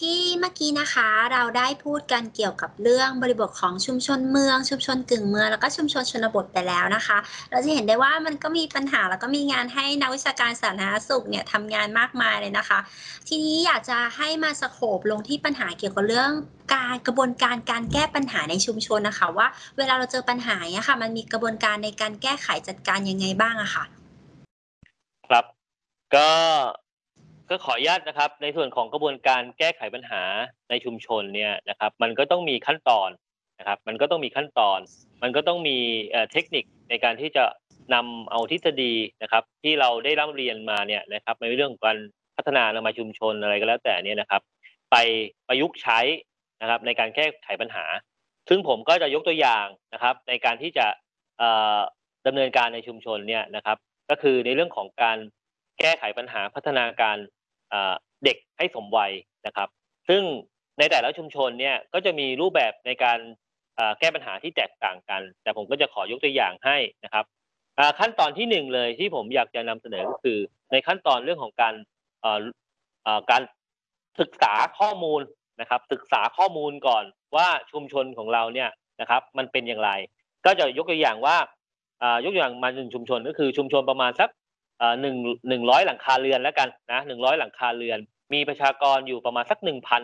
ที่เมื่อกี้นะคะเราได้พูดกันเกี่ยวกับเรื่องบริบทของชุมชนเมืองชุมชนกึ่งเมืองแล้วก็ชุมชนชนบทไปแล้วนะคะเราจะเห็นได้ว่ามันก็มีปัญหาแล้วก็มีงานให้นักวิชาการสาธารณสุขเนี่ยทำงานมากมายเลยนะคะทีนี้อยากจะให้มาสโคปลงที่ปัญหาเกี่ยวกับเรื่องการกระบวนการการแก้ปัญหาในชุมชนนะคะว่าเวลาเราเจอปัญหาเนี่ยค่ะมันมีกระบวนการในการแก้ไขจัดการยังไงบ้างอะค่ะครับก็ขออนุญาตนะครับในส่วนของกระบวนการแก้ไขปัญหาในชุมชนเนี่ยนะครับมันก็ต้องมีขั้นตอนนะครับมันก็ต้องมีขั้นตอนมันก็ต้องมีเทคนิคในการที่จะนำเอาทฤษฎีนะครับที่เราได้ร่ำเรียนมาเนี่ยนะครับในเรื่องของการพัฒนาอนามัยชุมชนอะไรก็แล้วแต่เนี่ยนะครับไปประยุกต์ใช้นะครับในการแก้ไขปัญหาซึ่งผมก็จะยกตัวอย่างนะครับในการที่จะเอ่อดำเนินการในชุมชนเนี่ยนะครับ ก็คือในเรื่องของการแก้ไขปัญหาพัฒนาการเด็กให้สมวัยนะครับซึ่งในแต่ละชุมชนเนี่ยก็จะมีรูปแบบในการแก้ปัญหาที่แตกต่างกันแต่ผมก็จะขอยกตัวอย่างให้นะครับขั้นตอนที่1เลยที่ผมอยากจะนำเสนอก็คือในขั้นตอนเรื่องของการเอ่อการศึกษาข้อมูลนะครับศึกษาข้อมูลก่อนว่าชุมชนของเราเนี่ยนะครับมันเป็นอย่างไรก็จะยกตัวอย่างว่า ยกตัวอย่างมา1ชุมชนก็คือชุมชนประมาณสัก100หลังคาเรือนแล้วกันนะ100หลังคาเรือนมีประชากรอยู่ประมาณสัก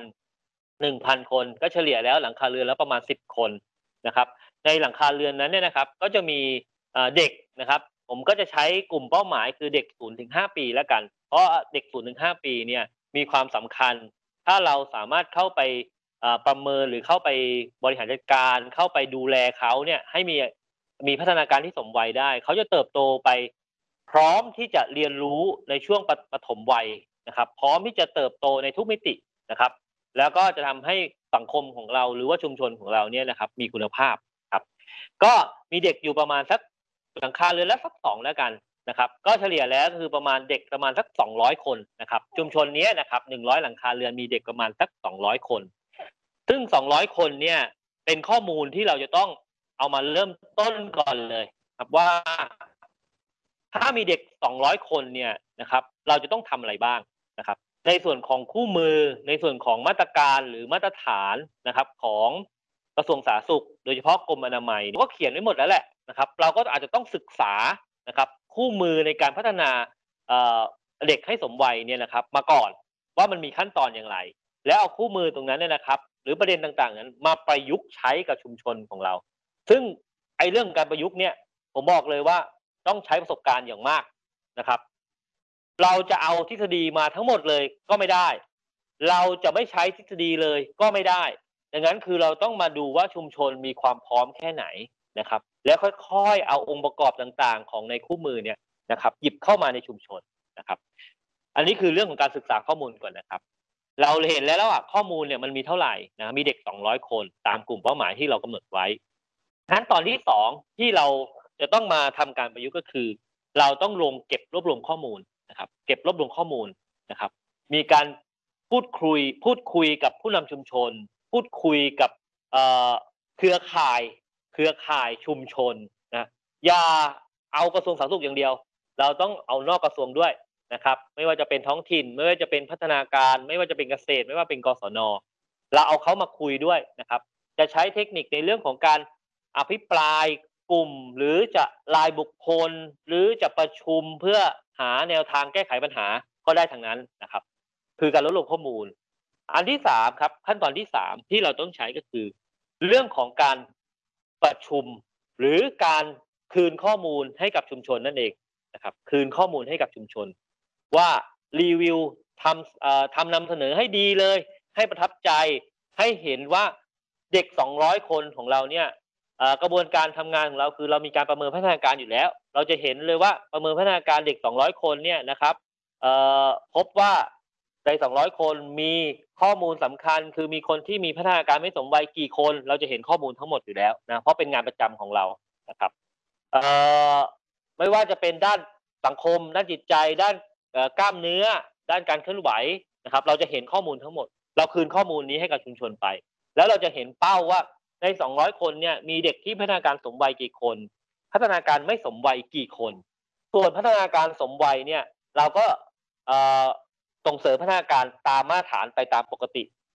1,000คนก็เฉลี่ยแล้วหลังคาเรือนแล้วประมาณ10คนนะครับในหลังคาเรือนนั้นเนี่ยนะครับก็จะมีเด็กนะครับผมก็จะใช้กลุ่มเป้าหมายคือเด็ก0-5ปีแล้วกันเพราะเด็ก0-5ปีเนี่ยมีความสำคัญถ้าเราสามารถเข้าไปประเมินหรือเข้าไปบริหารจัดการเข้าไปดูแลเขาเนี่ยให้มีพัฒนาการที่สมวัยได้เขาจะเติบโตไปพร้อมที่จะเรียนรู้ในช่วงปฐมวัยนะครับพร้อมที่จะเติบโตในทุกมิตินะครับแล้วก็จะทำให้สังคมของเราหรือว่าชุมชนของเราเนี่ยนะครับมีคุณภาพครับก็มีเด็กอยู่ประมาณสักหลังคาเรือนละสัก2แล้วกันนะครับก็เฉลี่ยแล้วคือประมาณเด็กประมาณสัก200คนนะครับชุมชนเนี้ยนะครับ100หลังคาเรือนมีเด็กประมาณสัก200คนซึ่ง200คนเนี่ยเป็นข้อมูลที่เราจะต้องเอามาเริ่มต้นก่อนเลยครับว่าถ้ามีเด็ก200คนเนี่ยนะครับเราจะต้องทำอะไรบ้างนะครับในส่วนของคู่มือในส่วนของมาตรการหรือมาตรฐานนะครับของกระทรวงสาธารณสุขโดยเฉพาะกรมอนามัยก็เขียนไว้หมดแล้วแหละนะครับเราก็อาจจะต้องศึกษานะครับคู่มือในการพัฒนาเอ่อเด็กให้สมวัยเนี่ยนะครับมาก่อนว่ามันมีขั้นตอนอย่างไรแล้วเอาคู่มือตรงนั้นเนี่ยนะครับหรือประเด็นต่างๆนั้นมาประยุกต์ใช้กับชุมชนของเราซึ่งไอ้เรื่องการประยุกต์เนี่ยผมบอกเลยว่าต้องใช้ประสบการณ์อย่างมากนะครับเราจะเอาทฤษฎีมาทั้งหมดเลยก็ไม่ได้เราจะไม่ใช้ทฤษฎีเลยก็ไม่ได้ดังนั้นคือเราต้องมาดูว่าชุมชนมีความพร้อมแค่ไหนนะครับแล้วค่อยๆเอาองค์ประกอบต่างๆของในคู่มือเนี่ยนะครับหยิบเข้ามาในชุมชนนะครับอันนี้คือเรื่องของการศึกษาข้อมูลก่อนนะครับเราเห็นแล้วว่าข้อมูลเนี่ยมันมีเท่าไหร่นะมีเด็ก200คนตามกลุ่มเป้าหมายที่เรากำหนดไว้ขั้นตอนที่2ที่เราจะต้องมาทำการประยุกต์ก็คือเราต้องลงเก็บรวบรวมข้อมูลนะครับเก็บรวบรวมข้อมูลนะครับมีการพูดคุยกับผู้นำชุมชนพูดคุยกับเอ่อเครือข่ายชุมชนนะอย่าเอากระทรวงสาธารณสุขอย่างเดียวเราต้องเอานอกกระทรวงด้วยนะครับไม่ว่าจะเป็นท้องถิ่นไม่ว่าจะเป็นพัฒนาการไม่ว่าจะเป็นเกษตรไม่ว่าเป็นกศนเราเอาเขามาคุยด้วยนะครับจะใช้เทคนิคในเรื่องของการอภิปรายกลุ่มหรือจะรายบุคคลหรือจะประชุมเพื่อหาแนวทางแก้ไขปัญหาก็ได้ทั้งนั้นนะครับคือการรวบรวมข้อมูลอันที่3ครับขั้นตอนที่3ที่เราต้องใช้ก็คือเรื่องของการประชุมหรือการคืนข้อมูลให้กับชุมชนนั่นเองนะครับคืนข้อมูลให้กับชุมชนว่ารีวิวทำนำเสนอให้ดีเลยให้ประทับใจให้เห็นว่าเด็ก200คนของเราเนี่ยกระบวนการทำงานของเราคือเรามีการประเมินพัฒนาการอยู่แล้วเราจะเห็นเลยว่าประเมินพัฒนาการเด็ก200คนเนี่ยนะครับพบว่าใน200คนมีข้อมูลสำคัญคือมีคนที่มีพัฒนาการไม่สมวัยกี่คนเราจะเห็นข้อมูลทั้งหมดอยู่แล้วนะเพราะเป็นงานประจำของเรานะครับเอ่อไม่ว่าจะเป็นด้านสังคมด้านจิตใจด้านกล้ามเนื้อด้านการเคลื่อนไหวนะครับเราจะเห็นข้อมูลทั้งหมดเราคืนข้อมูลนี้ให้กับชุมชนไปแล้วเราจะเห็นเป้าว่าใน200คนเนี่ยมีเด็กที่พัฒนาการสมวัยกี่คนพัฒนาการไม่สมวัยกี่คนส่วนพัฒนาการสมวัยเนี่ยเราก็เอ่อส่งเสริมพัฒนาการตามมาตรฐานไปตามปกติ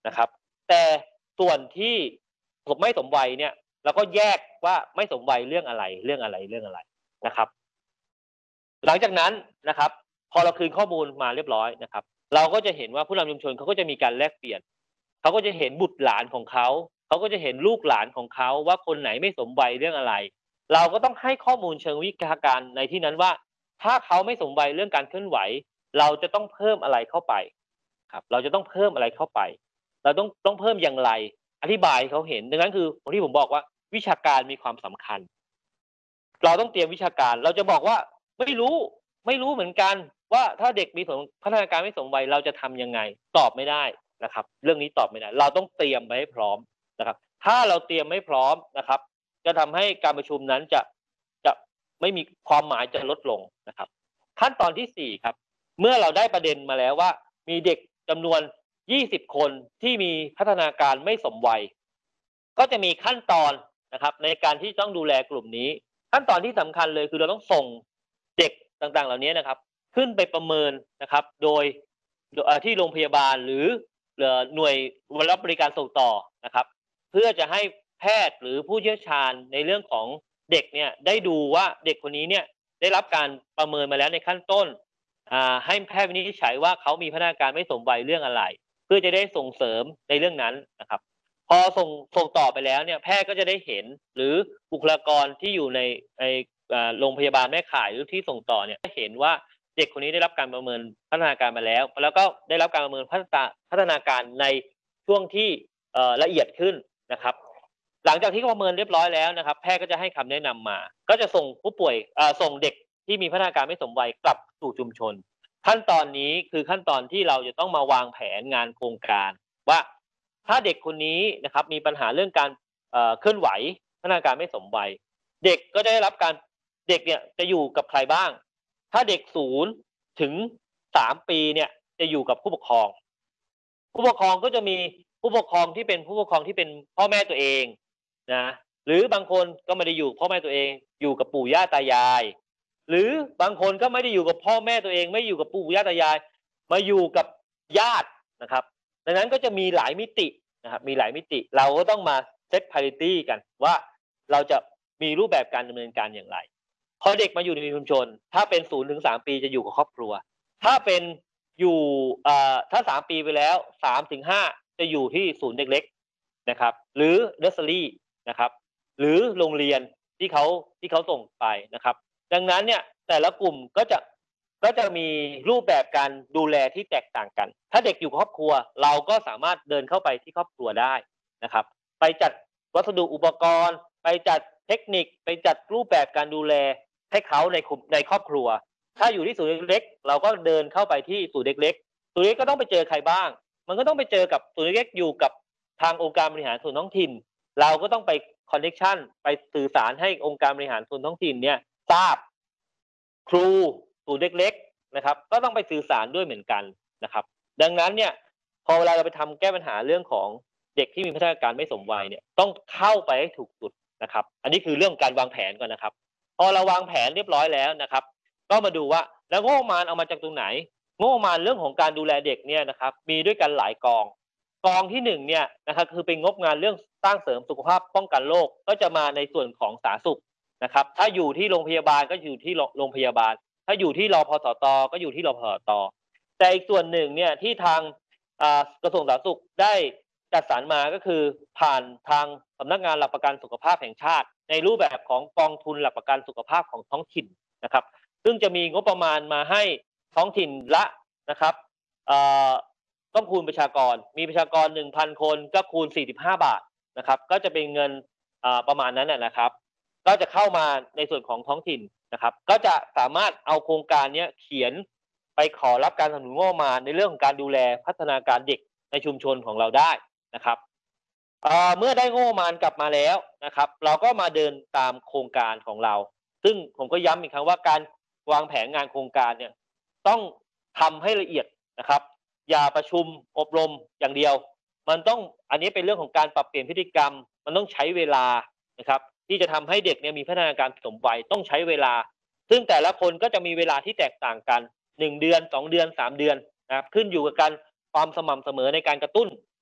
นะครับแต่ส่วนที่ไม่สมวัยเนี่ยเราก็แยกว่าไม่สมวัยเรื่องอะไรนะครับหลังจากนั้นนะครับพอเราคืนข้อมูลมาเรียบร้อยนะครับเราก็จะเห็นว่าผู้นำชุมชนเขาก็จะมีการแลกเปลี่ยนเขาก็จะเห็นบุตรหลานของเขาเขาก็จะเห็นลูกหลานของเขาว่าคนไหนไม่สมวัยเรื่องอะไรเราก็ต้องให้ข้อมูลเชิงวิชาการในที่นั้นว่าถ้าเขาไม่สมวัยเรื่องการเคลื่อนไหวเราจะต้องเพิ่มอะไรเข้าไปครับเราจะต้องเพิ่มอะไรเข้าไปเราต้องเพิ่มอย่างไรอธิบายให้เขาเห็นดังนั้นคือที่ผมบอกว่าวิชาการมีความสำคัญเราต้องเตรียมวิชาการเราจะบอกว่าไม่รู้ไม่รู้เหมือนกันว่าถ้าเด็กมีพัฒนาการไม่สมวัยเราจะทำยังไงตอบไม่ได้นะครับเรื่องนี้ตอบไม่ได้เราต้องเตรียมไว้ให้พร้อมนะครับถ้าเราเตรียมไม่พร้อมนะครับจะทำให้การประชุมนั้นจะไม่มีความหมายจะลดลงนะครับขั้นตอนที่4ครับเมื่อเราได้ประเด็นมาแล้วว่ามีเด็กจำนวน20คนที่มีพัฒนาการไม่สมวัยก็จะมีขั้นตอนนะครับในการที่ต้องดูแลกลุ่มนี้ขั้นตอนที่สำคัญเลยคือเราต้องส่งเด็กต่างๆเหล่านี้นะครับขึ้นไปประเมินนะครับโดยที่โรงพยาบาลหรือหน่วยรับบริการส่งต่อนะครับเพื่อจะให้แพทย์หรือผู้เชี่ยวชาญในเรื่องของเด็กเนี่ยได้ดูว่าเด็กคนนี้เนี่ยได้รับการประเมินมาแล้วในขั้นต้นให้แพทย์วินิจฉัยว่าเขามีพัฒนาการไม่สมวัยเรื่องอะไรเพื่อจะได้ส่งเสริมในเรื่องนั้นนะครับพอส่งต่อไปแล้วเนี่ยแพทย์ก็จะได้เห็นหรือบุคลากรที่อยู่ในโรงพยาบาลแม่ข่ายหรือที่ส่งต่อเนี่ยเห็นว่าเด็กคนนี้ได้รับการประเมินพัฒนาการมาแล้วก็ได้รับการประเมินพัฒนาการในช่วงที่ละเอียดขึ้นนะครับหลังจากที่ประเมินเรียบร้อยแล้วนะครับแพทย์ก็จะให้คำแนะนำมาก็จะส่งผู้ป่วยส่งเด็กที่มีพัฒนาการไม่สมวัยกลับสู่ชุมชนขั้นตอนนี้คือขั้นตอนที่เราจะต้องมาวางแผนงานโครงการว่าถ้าเด็กคนนี้นะครับมีปัญหาเรื่องการเคลื่อนไหวพัฒนาการไม่สมวัยเด็กก็จะได้รับการเด็กเนี่ยจะอยู่กับใครบ้างถ้าเด็ก0ถึง3 ปีเนี่ยจะอยู่กับผู้ปกครองผู้ปกครองก็จะมีผู้ปกครองที่เป็นผู้ปกครองที่เป็นพ่อแม่ตัวเองนะหรือบางคนก็ไม่ได้อยู่พ่อแม่ตัวเองอยู่กับปู่ย่าตายายหรือบางคนก็ไม่ได้อยู่กับพ่อแม่ตัวเองไม่อยู่กับปู่ย่าตายายมาอยู่กับญาตินะครับดังนั้นก็จะมีหลายมิตินะครับมีหลายมิติเราก็ต้องมาเซต priority กันว่าเราจะมีรูปแบบการดำเนินการอย่างไรพอเด็กมาอยู่ในชุมชนถ้าเป็น0ถึง3ปีจะอยู่กับครอบครัวถ้าเป็นอยู่ถ้า3ปีไปแล้ว3ถึง5จะอยู่ที่ศูนย์เด็กเล็กนะครับหรือเนอร์เซอรี่นะครับหรือโรงเรียนที่เขาส่งไปนะครับดังนั้นเนี่ยแต่ละกลุ่มก็จะมีรูปแบบการดูแลที่แตกต่างกันถ้าเด็กอยู่ครอบครัวเราก็สามารถเดินเข้าไปที่ครอบครัวได้นะครับไปจัดวัสดุอุปกรณ์ไปจัดเทคนิคไปจัดรูปแบบการดูแลให้เขาในครอบครัวถ้าอยู่ที่ศูนย์เล็กๆเราก็เดินเข้าไปที่ศูนย์เล็กๆศูนย์เล็กก็ต้องไปเจอใครบ้างมันก็ต้องไปเจอกับศูนย์เล็กอยู่กับทางองค์การบริหารส่วนท้องถิ่นเราก็ต้องไปคอนเนคชันไปสื่อสารให้องค์การบริหารส่วนท้องถิ่นเนี่ยทราบครูศูนย์เล็กๆนะครับก็ต้องไปสื่อสารด้วยเหมือนกันนะครับดังนั้นเนี่ยพอเวลาเราไปทำแก้ปัญหาเรื่องของเด็กที่มีพัฒนาการไม่สมวัยเนี่ยต้องเข้าไปให้ถูกจุดนะครับอันนี้คือเรื่องการวางแผนก่อนนะครับพอเราวางแผนเรียบร้อยแล้วนะครับก็มาดูว่าแล้วงบประมาณเอามาจากตรงไหนงบประมาณเรื่องของการดูแลเด็กเนี่ยนะครับมีด้วยกันหลายกองที่1เนี่ยนะครับคือเป็นงบงานเรื่องสร้างเสริมสุขภาพป้องกันโรคก็จะมาในส่วนของสาธารณสุขนะครับถ้าอยู่ที่โรงพยาบาลก็อยู่ที่โรงพยาบาลถ้าอยู่ที่รพสตก็อยู่ที่รพสตแต่อีกส่วนหนึ่งเนี่ยที่ทางกระทรวงสาธารณสุขได้จัดสรรมาก็คือผ่านทางสำนักงานหลักประกันสุขภาพแห่งชาติในรูปแบบของกองทุนหลักประกันสุขภาพของท้องถิ่นนะครับซึ่งจะมีงบประมาณมาให้ท้องถิ่นละนะครับต้องคูณประชากรมีประชากร 1,000 คนก็คูณ45 บาทนะครับก็จะเป็นเงินประมาณนั้นนะครับก็จะเข้ามาในส่วนของท้องถิ่นนะครับก็จะสามารถเอาโครงการนี้เขียนไปขอรับการสนับสนุนงบประมาณในเรื่องของการดูแลพัฒนาการเด็กในชุมชนของเราได้นะครับเมื่อได้งบประมาณกลับมาแล้วนะครับเราก็มาเดินตามโครงการของเราซึ่งผมก็ย้ำอีกครั้งว่าการวางแผนงานโครงการเนี่ยต้องทำให้ละเอียดนะครับอย่าประชุมอบรมอย่างเดียวมันต้องอันนี้เป็นเรื่องของการปรับเปลี่ยนพฤติกรรมมันต้องใช้เวลานะครับที่จะทำให้เด็กเนี่ยมีพัฒนาการสมวัยต้องใช้เวลาซึ่งแต่ละคนก็จะมีเวลาที่แตกต่างกัน1 เดือน 2 เดือน 3 เดือนนะครับขึ้นอยู่กับการความสม่ำเสมอในการกระตุ้น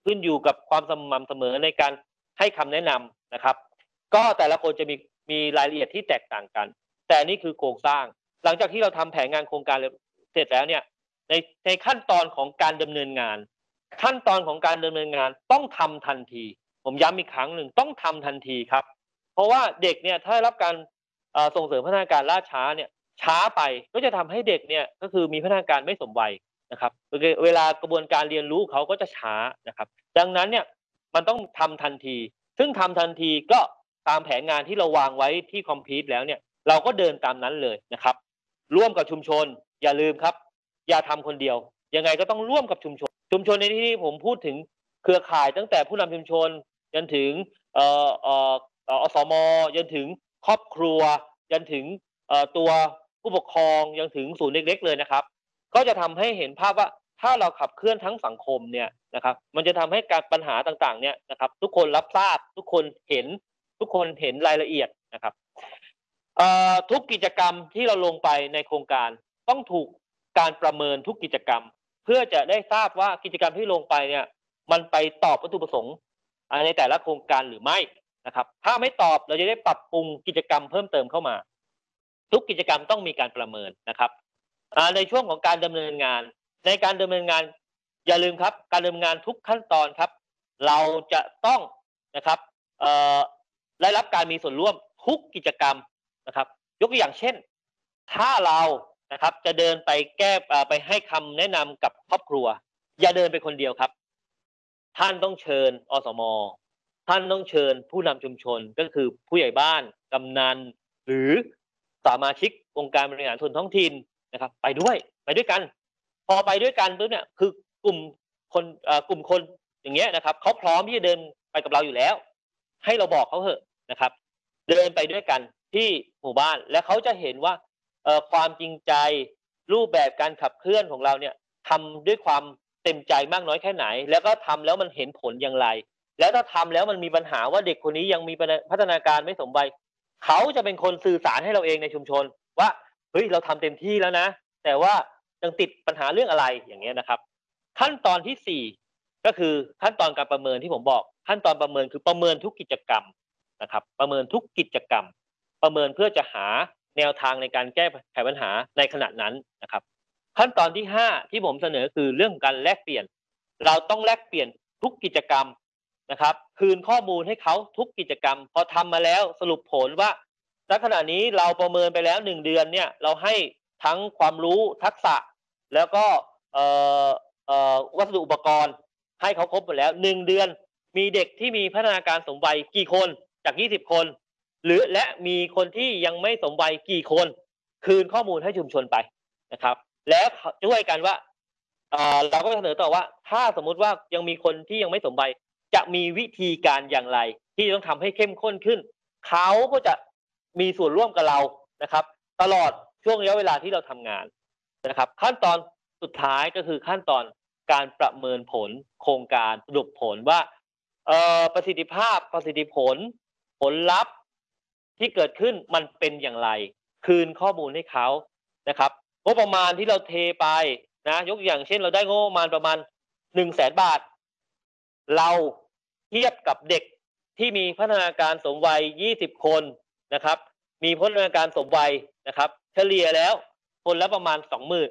ขึ้นอยู่กับความสม่ำเสมอในการให้คำแนะนำนะครับก็แต่ละคนจะมีรายละเอียดที่แตกต่างกันแต่นี่คือโครงสร้างหลังจากที่เราทำแผนงานโครงการเสร็จแล้วเนี่ยในขั้นตอนของการดำเนินงานขั้นตอนของการดำเนินงานต้องทำทันทีผมย้ำอีกครั้งหนึ่งต้องทำทันทีครับเพราะว่าเด็กเนี่ยถ้าได้รับการส่งเสริมพัฒนาการล่าช้าเนี่ยช้าไปก็จะทำให้เด็กเนี่ยก็คือมีพัฒนาการไม่สมวัยนะครับเวลากระบวนการเรียนรู้เขาก็จะช้านะครับดังนั้นเนี่ยมันต้องทำทันทีซึ่งทำทันทีก็ตามแผนงานที่เราวางไว้ที่คอมพิวต์แล้วเนี่ยเราก็เดินตามนั้นเลยนะครับร่วมกับชุมชนอย่าลืมครับอย่าทำคนเดียวยังไงก็ต้องร่วมกับชุมชนในที่นี้ผมพูดถึงเครือข่ายตั้งแต่ผู้นำชุมชนจนถึงเอ่อเอ่ออสมจนถึงครอบครัวจนถึงตัวผู้ปกครองยังถึงศูนย์เล็กๆเลยนะครับก็จะทำให้เห็นภาพว่าถ้าเราขับเคลื่อนทั้งสังคมเนี่ยนะครับมันจะทำให้การปัญหาต่างๆเนี่ยนะครับทุกคนรับทราบทุกคนเห็นรายละเอียดนะครับทุกกิจกรรมที่เราลงไปในโครงการต้องถูกการประเมินทุกกิจกรรมเพื่อจะได้ทราบว่ากิจกรรมที่ลงไปเนี่ยมันไปตอบวัตถุประสงค์ในแต่ละโครงการหรือไม่นะครับถ้าไม่ตอบเราจะได้ปรับปรุงกิจกรรมเพิ่มเติมเข้ามาทุกกิจกรรมต้องมีการประเมินนะครับในช่วงของการดำเนินงานในการดำเนินงานอย่าลืมครับการดำเนินงานทุกขั้นตอนครับเราจะต้องนะครับได้รับการมีส่วนร่วมทุกกิจกรรมนะครับยกตัวอย่างเช่นถ้าเรานะครับจะเดินไปไปให้คำแนะนำกับครอบครัวอย่าเดินไปคนเดียวครับท่านต้องเชิญอสมท่านต้องเชิญผู้นำชุมชนก็คือผู้ใหญ่บ้านกำนันหรือสมาชิกองค์การบริหารส่วนท้องถิ่นนะครับไปด้วยกันพอไปด้วยกันปุ๊บเนี่ยคือกลุ่มคนอย่างเงี้ยนะครับเขาพร้อมที่จะเดินไปกับเราอยู่แล้วให้เราบอกเขาเถอะนะครับเดินไปด้วยกันที่หมู่บ้านและเขาจะเห็นว่าความจริงใจรูปแบบการขับเคลื่อนของเราเนี่ยทำด้วยความเต็มใจมากน้อยแค่ไหนแล้วก็ทำแล้วมันเห็นผลอย่างไรแล้วถ้าทำแล้วมันมีปัญหาว่าเด็กคนนี้ยังมีพัฒนาการไม่สมวัยเขาจะเป็นคนสื่อสารให้เราเองในชุมชนว่าเฮ้ยเราทำเต็มที่แล้วนะแต่ว่ายังติดปัญหาเรื่องอะไรอย่างเงี้ยนะครับขั้นตอนที่สี่ก็คือขั้นตอนการประเมินที่ผมบอกขั้นตอนประเมินคือประเมินทุกกิจกรรมนะครับประเมินทุกกิจกรรมประเมินเพื่อจะหาแนวทางในการแก้ไขปัญหาในขณะนั้นนะครับขั้นตอนที่ห้าที่ผมเสนอคือเรื่องการแลกเปลี่ยนเราต้องแลกเปลี่ยนทุกกิจกรรมนะครับคืนข้อมูลให้เขาทุกกิจกรรมพอทำมาแล้วสรุปผลว่าณขณะนี้เราประเมินไปแล้ว1 เดือนเนี่ยเราให้ทั้งความรู้ทักษะแล้วก็วัสดุอุปกรณ์ให้เขาครบหมดแล้ว1 เดือนมีเด็กที่มีพัฒนาการสมวัยกี่คนจาก20 คนหรือและมีคนที่ยังไม่สมวัยกี่คนคืนข้อมูลให้ชุมชนไปนะครับแล้วช่วยกันว่าเราก็เสนอต่อว่าถ้าสมมุติว่ายังมีคนที่ยังไม่สมวัยจะมีวิธีการอย่างไรที่ต้องทำให้เข้มข้นขึ้นเขาก็จะมีส่วนร่วมกับเรานะครับตลอดช่วงระยะเวลาที่เราทำงานนะครับขั้นตอนสุดท้ายก็คือขั้นตอนการประเมินผลโครงการสรุปผลว่าประสิทธิภาพประสิทธิผลผลลัพธ์ที่เกิดขึ้นมันเป็นอย่างไรคืนข้อมูลให้เขานะครับงบประมาณที่เราเทไปนะยกอย่างเช่นเราได้งบประมาณประมาณ100,000 บาทเราเทียบกับเด็กที่มีพัฒนาการสมวัย20 คนนะครับมีพัฒนาการสมวัยนะครับเฉลี่ยแล้วคนละประมาณ20,000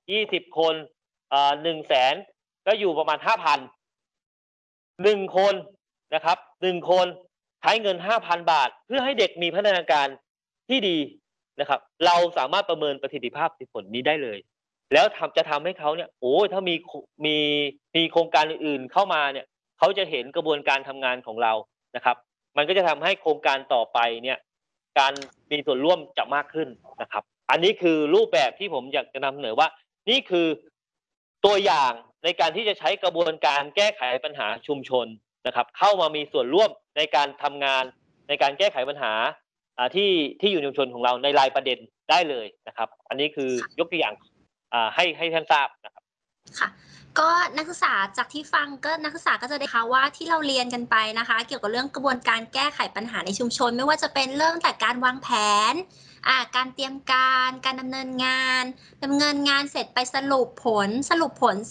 20 คน100,000ก็อยู่ประมาณ 5,000 1 คนนะครับ1 คนใช้เงิน 5,000 บาทเพื่อให้เด็กมีพัฒนาการที่ดีนะครับเราสามารถประเมินประสิทธิภาพผลนี้ได้เลยแล้วจะทำให้เขาเนี่ยโอ้ถ้ามีโครงการอื่นๆเข้ามาเนี่ยเขาจะเห็นกระบวนการทำงานของเรานะครับมันก็จะทำให้โครงการต่อไปเนี่ยการมีส่วนร่วมจะมากขึ้นนะครับอันนี้คือรูปแบบที่ผมอยากจะนำเสนอว่านี่คือตัวอย่างในการที่จะใช้กระบวนการแก้ไขปัญหาชุมชนนะครับเข้ามามีส่วนร่วมในการทำงานในการแก้ไขปัญหาที่อยู่ในชุมชนของเราในรายประเด็นได้เลยนะครับอันนี้คือยกตัวอย่างให้ท่านทราบนะครับค่ะก็นักศึกษาจากที่ฟังก็นักศึกษาก็จะได้ค่ะว่าที่เราเรียนกันไปนะคะเกี่ยวกับเรื่องกระบวนการแก้ไขปัญหาในชุมชนไม่ว่าจะเป็นเรื่องแต่การวางแผนการเตรียมการดำเนินงานเสร็จไปสรุปผลเสร็จ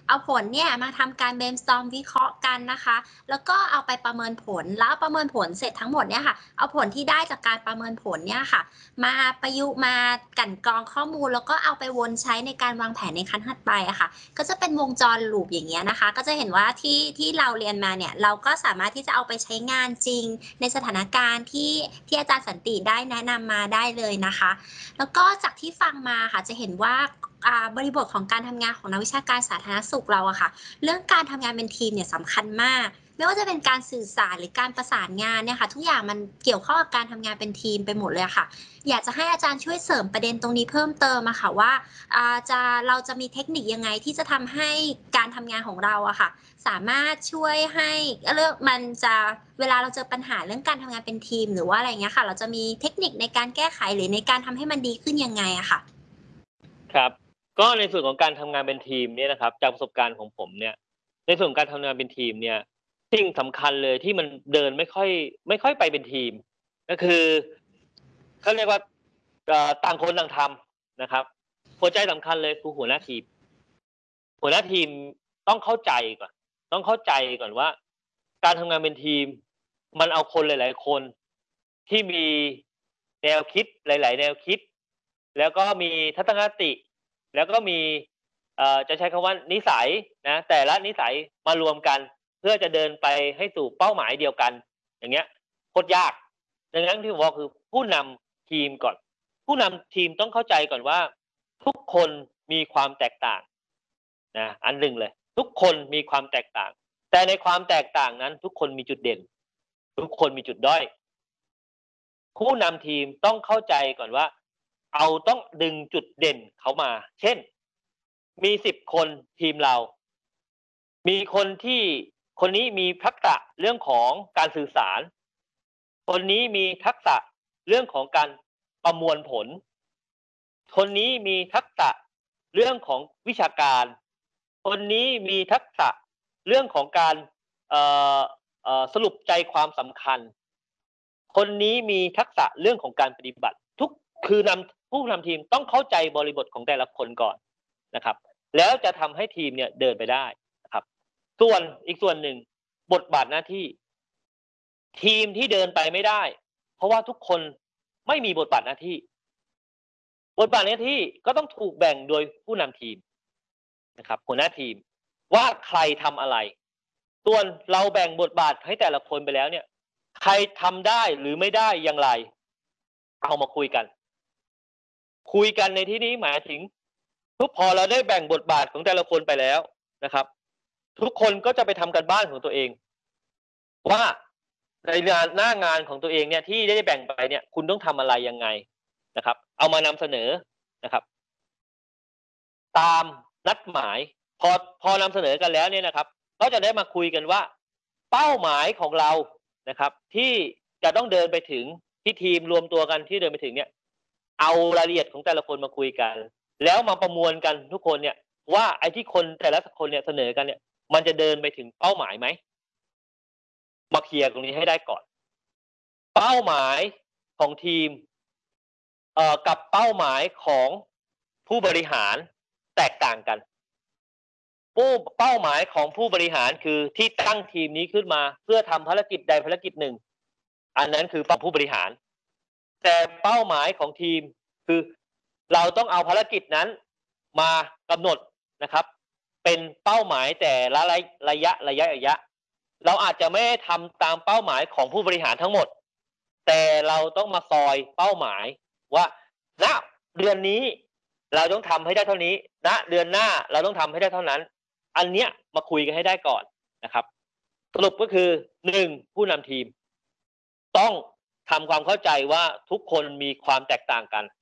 เอาผลเนี่ยมาทำการ brainstorm วิเคราะห์กันนะคะแล้วก็เอาไปประเมินผลแล้วประเมินผลเสร็จทั้งหมดเนี่ยค่ะเอาผลที่ได้จากการประเมินผลเนี่ยค่ะมาประยุกต์มากลั่นกรองข้อมูลแล้วก็เอาไปวนใช้ในการวางแผนในครั้งถัดไปอะค่ะก็จะเป็นวงจรลูปอย่างเงี้ยนะคะก็จะเห็นว่าที่เราเรียนมาเนี่ยเราก็สามารถที่จะเอาไปใช้งานจริงในสถานการณ์ที่อาจารย์สันติได้แนะนำมาได้เลยนะคะแล้วก็จากที่ฟังมาค่ะจะเห็นว่าบริบทของการทำงานของนักวิชาการสาธารณสุขเราอะค่ะเรื่องการทำงานเป็นทีมเนี่ยสำคัญมากไม่ว่าจะเป็นการสื่อสารหรือการประสานงานเนี่ยค่ะทุกอย่างมันเกี่ยวข้องกับการทำงานเป็นทีมไปหมดเลยค่ะอยากจะให้อาจารย์ช่วยเสริมประเด็นตรงนี้เพิ่มเติมอะค่ะว่าเราจะมีเทคนิคยังไงที่จะทำให้การทำงานของเราอะค่ะสามารถช่วยให้เรื่องมันจะเวลาเราเจอปัญหาเรื่องการทำงานเป็นทีมหรือว่าอะไรเงี้ยค่ะเราจะมีเทคนิคในการแก้ไขหรือในการทำให้มันดีขึ้นยังไงอะค่ะครับก็ในส่วนของการทำงานเป็นทีมเนี่ยนะครับจากประสบการณ์ของผมเนี่ยในส่วนของการทำงานเป็นทีมเนี่ยสิ่งสำคัญเลยที่มันเดินไม่ค่อยไปเป็นทีมก็คือเขาเรียกว่าต่างคนต่างทำนะครับหัวใจสำคัญเลยคือหัวหน้าทีมหัวหน้าทีมต้องเข้าใจก่อนต้องเข้าใจก่อนว่าการทำงานเป็นทีมมันเอาคนหลายๆคนที่มีแนวคิดหลายๆแนวคิดแล้วก็มีทัศนคติ แล้วก็มีจะใช้คำว่านิสัยนะแต่ละนิสัยมารวมกันเพื่อจะเดินไปให้สู่เป้าหมายเดียวกันอย่างเงี้ยโคตรยากดังนั้นที่ผมบอกคือผู้นำทีมก่อนผู้นำทีมต้องเข้าใจก่อนว่าทุกคนมีความแตกต่างนะอันหนึ่งเลยทุกคนมีความแตกต่างแต่ในความแตกต่างนั้นทุกคนมีจุดเด่นทุกคนมีจุดด้อย ผู้นำทีมต้องเข้าใจก่อนว่าเอาต้องดึงจุดเด่นเขามา เช่น มี10 คนทีมเรา มีคนที่คนนี้มีทักษะเรื่องของการสื่อสาร คนนี้มีทักษะเรื่องของการประมวลผล คนนี้มีทักษะเรื่องของวิชาการ คนนี้มีทักษะเรื่องของการเอ่อสรุปใจความสำคัญ คนนี้มีทักษะเรื่องของการปฏิบัติทุกคือนำผู้นำทีมต้องเข้าใจบริบทของแต่ละคนก่อนนะครับแล้วจะทำให้ทีมเนี่ยเดินไปได้นะครับส่วนอีกส่วนหนึ่งบทบาทหน้าที่ทีมที่เดินไปไม่ได้เพราะว่าทุกคนไม่มีบทบาทหน้าที่บทบาทหน้าที่ก็ต้องถูกแบ่งโดยผู้นำทีมนะครับหัวหน้าทีมว่าใครทำอะไรส่วนเราแบ่งบทบาทให้แต่ละคนไปแล้วเนี่ยใครทำได้หรือไม่ได้อย่างไร เอามาคุยกัน คุยกันในที่นี้หมายถึงทุกพอเราได้แบ่งบทบาทของแต่ละคนไปแล้วนะครับทุกคนก็จะไปทำการบ้านของตัวเองว่าในงานหน้างานของตัวเองเนี่ยที่ได้แบ่งไปเนี่ยคุณต้องทำอะไรยังไงนะครับเอามานำเสนอนะครับตามนัดหมายพอนำเสนอกันแล้วเนี่ยนะครับก็จะได้มาคุยกันว่าเป้าหมายของเรานะครับที่จะต้องเดินไปถึงที่ทีมรวมตัวกันที่เดินไปถึงเนี่ย เอารายละเอียดของแต่ละคนมาคุยกันแล้วมาประมวลกันทุกคนเนี่ยว่าไอ้ที่คนแต่ละคนเนี่ยเสนอกันเนี่ยมันจะเดินไปถึงเป้าหมายไหมมาเคลียร์ตรงนี้ให้ได้ก่อนเป้าหมายของทีมกับเป้าหมายของผู้บริหารแตกต่างกันผู้เป้าหมายของผู้บริหารคือที่ตั้งทีมนี้ขึ้นมาเพื่อทำภารกิจใดภารกิจหนึ่งอันนั้นคือผู้บริหาร แต่เป้าหมายของทีมคือเราต้องเอาภารกิจนั้นมากำหนดนะครับเป็นเป้าหมายแต่ละระยะเราอาจจะไม่ได้ทำตามเป้าหมายของผู้บริหารทั้งหมดแต่เราต้องมาซอยเป้าหมายว่าณเดือนนี้เราต้องทำให้ได้เท่านี้ณเดือนหน้าเราต้องทำให้ได้เท่านั้นอันเนี้ยมาคุยกันให้ได้ก่อนนะครับสรุปก็คือ1ผู้นำทีม ต้องทำความเข้าใจว่าทุกคนมีความแตกต่างกัน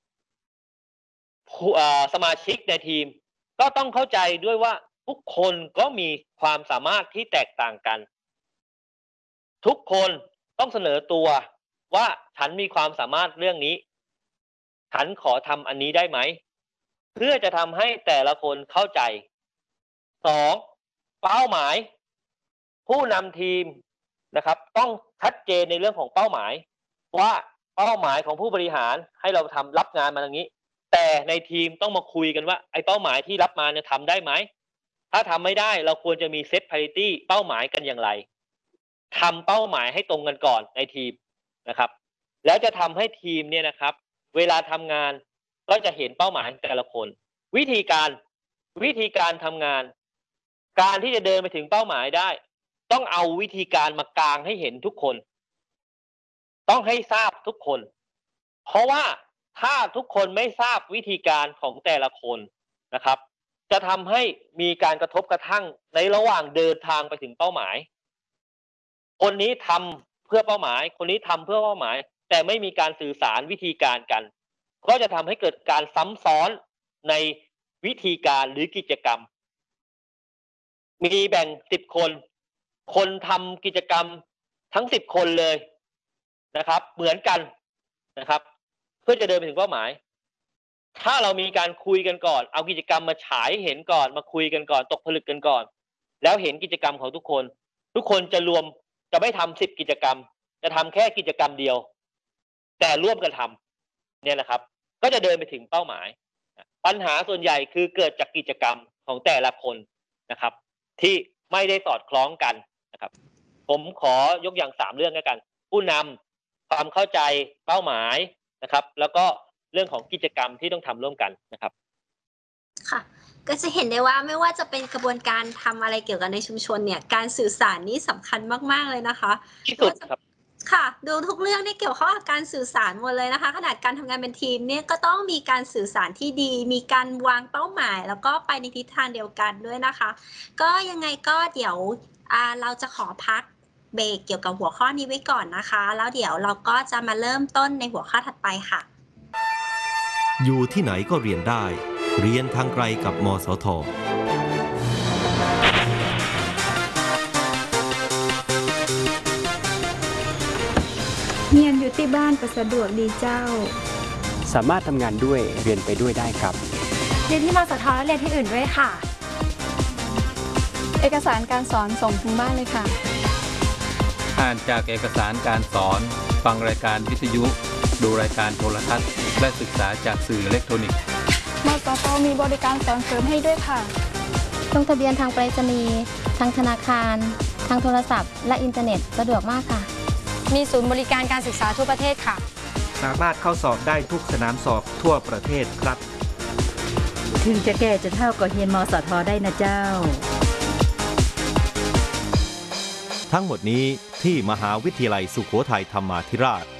สมาชิกในทีมก็ต้องเข้าใจด้วยว่าทุกคนก็มีความสามารถที่แตกต่างกันทุกคนต้องเสนอตัวว่าฉันมีความสามารถเรื่องนี้ฉันขอทำอันนี้ได้ไหมเพื่อจะทำให้แต่ละคนเข้าใจ2เป้าหมายผู้นำทีมนะครับต้องชัดเจนในเรื่องของเป้าหมายว่าเป้าหมายของผู้บริหารให้เราทำรับงานมาอย่างนี้แต่ในทีมต้องมาคุยกันว่าไอ้เป้าหมายที่รับมาเนี่ยทำได้ไหมถ้าทำไม่ได้เราควรจะมีเซต priority เป้าหมายกันอย่างไรทำเป้าหมายให้ตรงกันก่อนในทีมนะครับแล้วจะทำให้ทีมเนี่ยนะครับเวลาทำงานก็จะเห็นเป้าหมายแต่ละคนวิธีการทำงานการที่จะเดินไปถึงเป้าหมายได้ต้องเอาวิธีการมากางให้เห็นทุกคนต้องให้ทราบทุกคนเพราะว่าถ้าทุกคนไม่ทราบวิธีการของแต่ละคนนะครับจะทำให้มีการกระทบกระทั่งในระหว่างเดินทางไปถึงเป้าหมายคนนี้ทำเพื่อเป้าหมายคนนี้ทำเพื่อเป้าหมายแต่ไม่มีการสื่อสารวิธีการกันก็จะทำให้เกิดการซ้ำซ้อนในวิธีการหรือกิจกรรมมีแบ่ง10คนทำกิจกรรมทั้ง10คนเลยนะครับเหมือนกันนะครับเพื่อจะเดินไปถึงเป้าหมายถ้าเรามีการคุยกันก่อนเอากิจกรรมมาฉายเห็นก่อนมาคุยกันก่อนตกผลึกกันก่อนแล้วเห็นกิจกรรมของทุกคนจะไม่ทำ10กิจกรรมจะทำแค่กิจกรรมเดียวแต่ร่วมกันทำเนี่ยนะครับก็จะเดินไปถึงเป้าหมายปัญหาส่วนใหญ่คือเกิดจากกิจกรรมของแต่ละคนนะครับที่ไม่ได้สอดคล้องกันนะครับผมขอยกอย่าง3เรื่องแล้วกันผู้นำความเข้าใจเป้าหมายนะครับแล้วก็เรื่องของกิจกรรมที่ต้องทำร่วมกันนะครับค่ะก็จะเห็นได้ว่าไม่ว่าจะเป็นกระบวนการทำอะไรเกี่ยวกับในชุมชนเนี่ยการสื่อสารนี่สำคัญมากๆเลยนะคะที่สุดครับค่ะดูทุกเรื่องนี่เกี่ยวข้องกับการสื่อสารหมดเลยนะคะขนาดการทำงานเป็นทีมเนี่ยก็ต้องมีการสื่อสารที่ดีมีการวางเป้าหมายแล้วก็ไปในทิศทางเดียวกันด้วยนะคะก็ยังไงก็เดี๋ยวเราจะขอพักเบรกเกี่ยวกับหัวข้อนี้ไว้ก่อนนะคะแล้วเดี๋ยวเราก็จะมาเริ่มต้นในหัวข้อถัดไปค่ะอยู่ที่ไหนก็เรียนได้เรียนทางไกลกับมสท. เรียนอยู่ที่บ้านก็สะดวกดีเจ้าสามารถทำงานด้วยเรียนไปด้วยได้ครับเรียนที่มสทและเรียนที่อื่นด้วยค่ะเอกสารการสอนส่งถึงบ้านเลยค่ะอ่านจากเอกสารการสอนฟังรายการวิทยุดูรายการโทรทัศน์และศึกษาจากสื่ออิเล็กทรอนิกส์มสทมีบริการสอนเสริมให้ด้วยค่ะลงทะเบียนทางไปรษณีย์ทางธนาคารทางโทรศัพท์และอินเทอร์เน็ตสะดวกมากค่ะมีศูนย์บริการการศึกษาทั่วประเทศค่ะสามารถเข้าสอบได้ทุกสนามสอบทั่วประเทศครับถึงจะแก่จะเท่าก็เรียนมสทได้นะเจ้าทั้งหมดนี้ที่มหาวิทยาลัยสุโขทัยธรรมาธิราช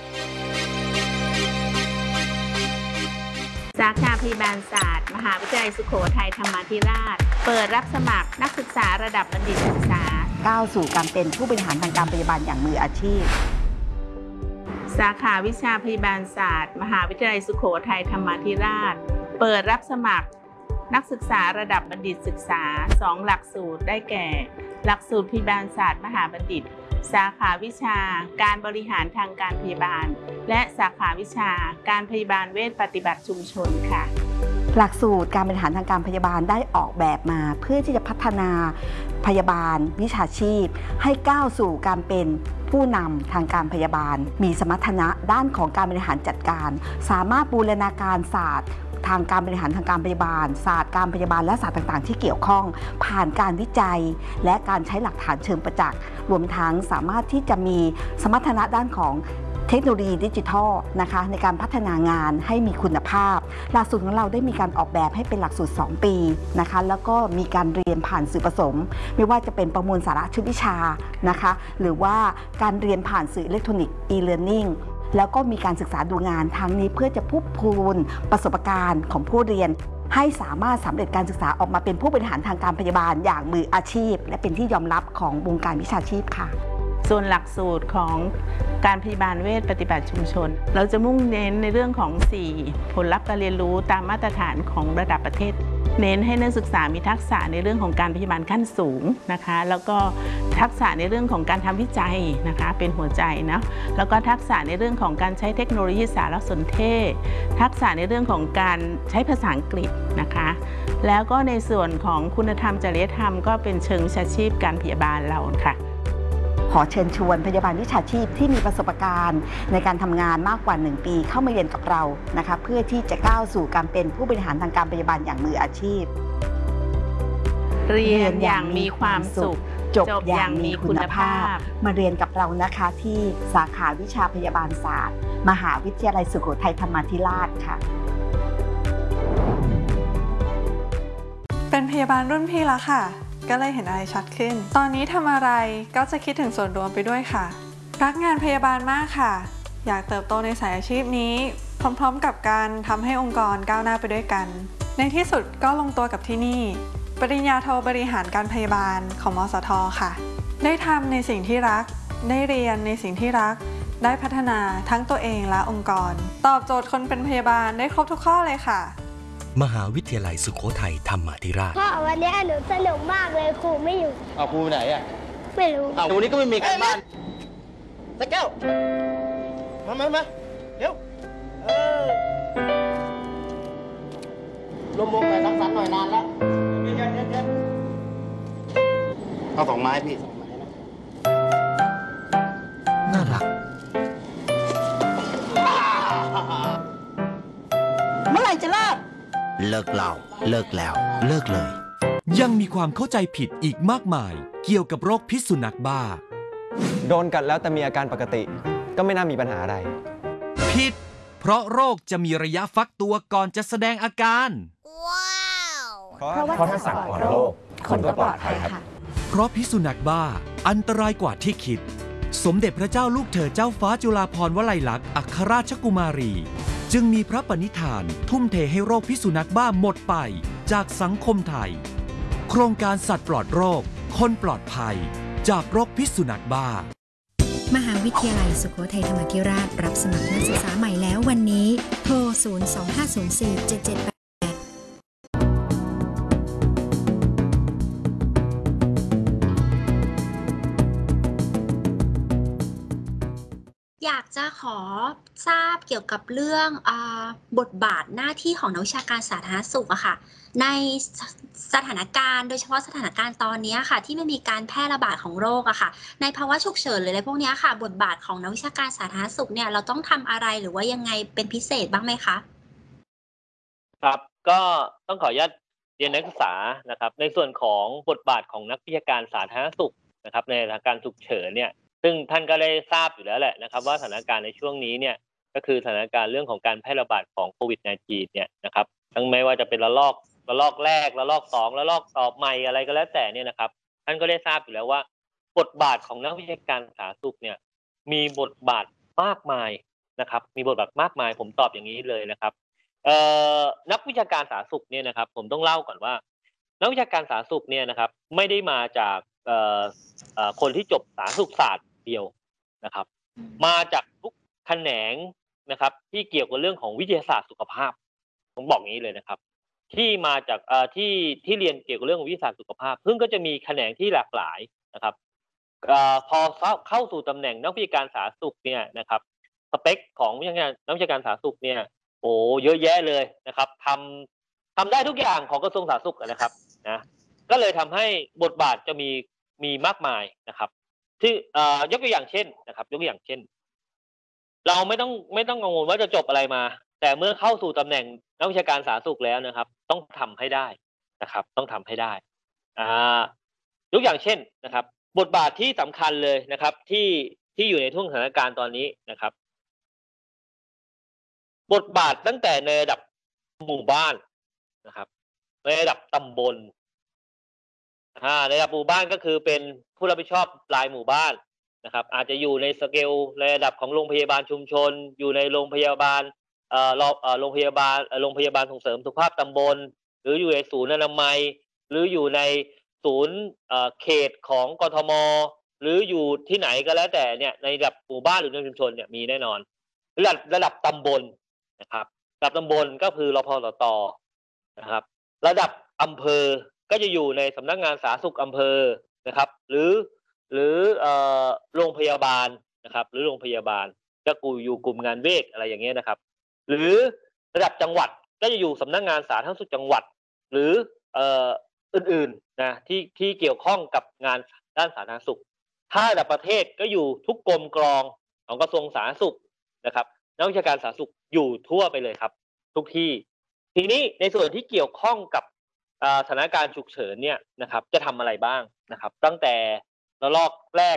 สาขาพยาบาลศาสตร์มหาวิทยาลัยสุโขทัยธรรมาธิราชเปิดรับสมัครนักศึกษาระดับบัณฑิตศึกษาก้าวสู่การเป็นผู้บริหารทางการพยาบาลอย่างมืออาชีพสาขาวิชาพยาบาลศาสตร์มหาวิทยาลัยสุโขทัยธรรมาธิราชเปิดรับสมัครนักศึกษาระดับบัณฑิตศึกษา2หลักสูตรได้แก่หลักสูตรพยาบาลศาสตร์มหาบัณฑิตสาขาวิชาการบริหารทางการพยาบาลและสาขาวิชาการพยาบาลเวชปฏิบัติชุมชนค่ะหลักสูตรการบริหารทางการพยาบาลได้ออกแบบมาเพื่อที่จะพัฒนาพยาบาลวิชาชีพให้ก้าวสู่การเป็นผู้นำทางการพยาบาลมีสมรรถนะด้านของการบริหารจัดการสามารถบูรณาการศาสตร์ทางการบริหารทางการพยาบาลศาสตร์การพยาบาลและศาสตร์ต่างๆที่เกี่ยวข้องผ่านการวิจัยและการใช้หลักฐานเชิงประจักษ์รวมทั้งสามารถที่จะมีสมรรถนะด้านของเทคโนโลยีดิจิทัลนะคะในการพัฒนางานให้มีคุณภาพหลักสูตรของเราได้มีการออกแบบให้เป็นหลักสูตร2ปีนะคะแล้วก็มีการเรียนผ่านสื่อผสมไม่ว่าจะเป็นประมวลสาระชุดวิชานะคะหรือว่าการเรียนผ่านสื่ออิเล็กทรอนิกส์ e-learningแล้วก็มีการศึกษาดูงานทั้งนี้เพื่อจะพูนประสบการณ์ของผู้เรียนให้สามารถสำเร็จการศึกษาออกมาเป็นผู้บริหารทางการพยาบาลอย่างมืออาชีพและเป็นที่ยอมรับของวงการวิชาชีพค่ะส่วนหลักสูตรของการพยาบาลเวชปฏิบัติชุมชนเราจะมุ่งเน้นในเรื่องของ4ผลลัพธ์การเรียนรู้ตามมาตรฐานของระดับประเทศเน้นให้นักศึกษามีทักษะในเรื่องของการพยาบาลขั้นสูงนะคะแล้วก็ทักษะในเรื่องของการทำวิจัยนะคะเป็นหัวใจนะแล้วก็ทักษะในเรื่องของการใช้เทคโนโลยีสารสนเทศทักษะในเรื่องของการใช้ภาษาอังกฤษนะคะแล้วก็ในส่วนของคุณธรรมจริยธรรมก็เป็นเชิงวิชาชีพการพยาบาลเราค่ะขอเชิญชวนพยาบาลวิชาชีพที่มีประสบการณ์ในการทำงานมากกว่า1ปีเข้ามาเรียนกับเรานะคะเพื่อที่จะก้าวสู่การเป็นผู้บริหารทางการพยาบาลอย่างมืออาชีพเรียนอย่างมีความสุขจบอย่างมีคุณภาพมาเรียนกับเรานะคะที่สาขาวิชาพยาบาลศาสตร์มหาวิทยาลัยสุโขทัยธรรมาธิราชค่ะเป็นพยาบาลรุ่นพี่แล้วค่ะก็เลยเห็นอะไรชัดขึ้นตอนนี้ทำอะไรก็จะคิดถึงส่วนรวมไปด้วยค่ะรักงานพยาบาลมากค่ะอยากเติบโตในสายอาชีพนี้พร้อมๆกับการทำให้องค์กรก้าวหน้าไปด้วยกันในที่สุดก็ลงตัวกับที่นี่ปริญญาโทบริหารการพยาบาลของมสท.ค่ะได้ทำในสิ่งที่รักได้เรียนในสิ่งที่รักได้พัฒนาทั้งตัวเองและองค์กรตอบโจทย์คนเป็นพยาบาลได้ครบทุกข้อเลยค่ะมหาวิทยาลัยสุโขทัยธรรมาธิราชพ่อวันนี้หนูสนุกมากเลยครูไม่อยู่เอาครูไหนอ่ะไม่รู้หนูนี่ก็ไม่มีการบ้านตะแก้วมาเดี๋ยวลมวงไปสังสรรค์หน่อยนานแล้วเดี๋ยวเอา2 ไม้พี่2 ไม้นะน่ารักเมื่อไหร่จะเลิกเลิกเหล้าเลิกแล้วเลิกเลยยังมีความเข้าใจผิดอีกมากมายเกี่ยวกับโรคพิษสุนัขบ้าโดนกัดแล้วแต่มีอาการปกติก็ไม่น่ามีปัญหาอะไรผิดเพราะโรคจะมีระยะฟักตัวก่อนจะแสดงอาการเพราะถ้าสัตว์ปลอดโรคคนก็ปลอดภัยครับเพราะพิษสุนัขบ้าอันตรายกว่าที่คิดสมเด็จพระเจ้าลูกเธอเจ้าฟ้าจุฬาภรณ์วลัยลักษณ์อัครราชกุมารีจึงมีพระปณิธานทุ่มเทให้โรคพิษสุนัขบ้าหมดไปจากสังคมไทยโครงการสัตว์ปลอดโรคคนปลอดภัยจากโรคพิษสุนัขบ้ามหาวิทยาลัยสุโขทัยธรรมาธิราชรับสมัครนักศึกษาใหม่แล้ววันนี้โทร 025047788 อยากจะขอทราบเกี่ยวกับเรื่องบทบาทหน้าที่ของนักวิชาการสาธารณสุขอะค่ะในสถานการณ์โดยเฉพาะสถานการณ์ตอนนี้ค่ะที่ไม่มีการแพร่ระบาดของโรคอะค่ะในภาวะฉุกเฉินหรืออะไรพวกนี้ค่ะบทบาทของนักวิชาการสาธารณสุขเนี่ยเราต้องทำอะไรหรือว่ายังไงเป็นพิเศษบ้างไหมคะครับก็ต้องขออนุญาตเรียนนักศึกษานะครับในส่วนของบทบาทของนักวิชาการสาธารณสุขนะครับในสถานการณ์ฉุกเฉินเนี่ยซึ่งท่านก็ได้ทราบอยู่แล้วแหละนะครับว่าสถานการณ์ในช่วงนี้เนี่ยก็คือสถานการณ์เรื่องของการแพร่ระบาดของโควิด -19 เนี่ยนะครับทั้งไม่ว่าจะเป็นระลอกแรกระลอก2ระลอกต่อใหม่อะไรก็แล้วแต่เนี่ยนะครับท่านก็ได้ทราบอยู่แล้วว่าบทบาทของนักวิชาการสาธารณสุขเนี่ยมีบทบาทมากมายนะครับมีบทบาทมากมายผมตอบอย่างนี้เลยนะครับนักวิชาการสาธารณสุขเนี่ยนะครับผมต้องเล่าก่อนว่านักวิชาการสาธารณสุขเนี่ยนะครับไม่ได้มาจากคนที่จบสาธารณสุขศาสตร์เดียวนะครับมาจากทุกแขนงนะครับที่เกี่ยวกับเรื่องของวิทยาศาสตร์สุขภาพผมบอกอย่างนี้เลยนะครับที่มาจากที่เรียนเกี่ยวกับเรื่องของวิทยาศาสตร์สุขภาพซึ่งก็จะมีแขนงที่หลากหลายนะครับพอเข้าสู่ตำแหน่งนักวิชาการสาธารณสุขเนี่ยนะครับสเปคของนักวิชาการสาธารณสุขเนี่ยโอ้เยอะแยะเลยนะครับทำได้ทุกอย่างของกระทรวงสาธารณสุขนะครับนะก็เลยทำให้บทบาทจะมีมากมายนะครับที่ยกตัวอย่างเช่นนะครับยกตัวอย่างเช่นเราไม่ต้องกังวลว่าจะจบอะไรมาแต่เมื่อเข้าสู่ตำแหน่งนักวิชาการสาธารณสุขแล้วนะครับต้องทำให้ได้นะครับต้องทำให้ได้ยกอย่างเช่นนะครับบทบาทที่สำคัญเลยนะครับที่อยู่ในช่วงสถานการณ์ตอนนี้นะครับบทบาทตั้งแต่ในระดับหมู่บ้านนะครับในระดับตำบลในระดับหมู่บ้านก็คือเป็นผู้รับผิดชอบรายหมู่บ้านนะครับอาจจะอยู่ในสเกลในระดับของโรงพยาบาลชุมชนอยู่ในโรงพยาบาลโรงพยาบาลส่งเสริมสุขภาพตำบลหรืออยู่ในศูนย์อนามัยหรืออยู่ในศูนย์เขตของกทมหรืออยู่ที่ไหนก็แล้วแต่เนี่ยในระดับหมู่บ้านหรือในชุมชนเนี่ยมีแน่นอนระดับตำบลนะครับระดับตำบลก็คือรพสตนะครับระดับอำเภอก็จะอยู่ในสำนักงานสาธารณสุขอำเภอนะครับหรือโรงพยาบาลนะครับหรือโรงพยาบาลจะอยู่กลุ่มงานเวชอะไรอย่างเงี้ยนะครับหรือระดับจังหวัดก็จะอยู่สำนักงานสาธารณสุขจังหวัดหรืออื่นๆนะที่เกี่ยวข้องกับงานด้านสาธารณสุขถ้าระดับประเทศก็อยู่ทุกกรมกรองของกระทรวงสาธารณสุขนะครับนักวิชาการสาธารณสุขอยู่ทั่วไปเลยครับทุกที่ทีนี้ในส่วนที่เกี่ยวข้องกับสถานการณ์ฉุกเฉินเนี่ยนะครับจะทำอะไรบ้างนะครับตั้งแต่ระลอกแรก